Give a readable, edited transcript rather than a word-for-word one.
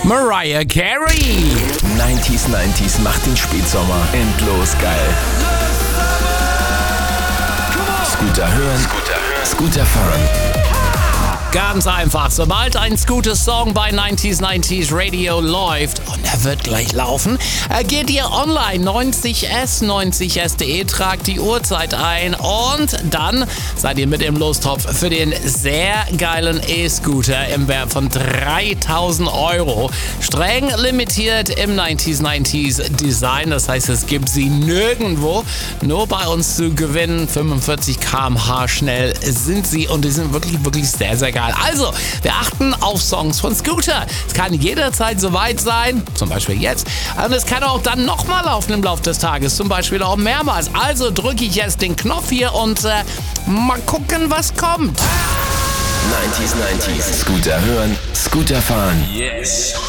Mariah Carey. 90s macht den Spätsommer endlos geil. Scooter hören, Scooter fahren. Ganz einfach, sobald ein Scooter-Song bei 90s Radio läuft, und er wird gleich laufen, geht ihr online 90s.de, tragt die Uhrzeit ein und dann seid ihr mit im Lostopf für den sehr geilen E-Scooter im Wert von 3.000 €. Streng limitiert im 90s Design, das heißt, es gibt sie nirgendwo, nur bei uns zu gewinnen. 45 km/h schnell sind sie und die sind wirklich sehr, sehr geil. Also, wir achten auf Songs von Scooter. Es kann jederzeit soweit sein, zum Beispiel jetzt. Und es kann auch dann nochmal laufen im Laufe des Tages, zum Beispiel auch mehrmals. Also drücke ich jetzt den Knopf hier und mal gucken, was kommt. 90s. Scooter hören, Scooter fahren. Yes.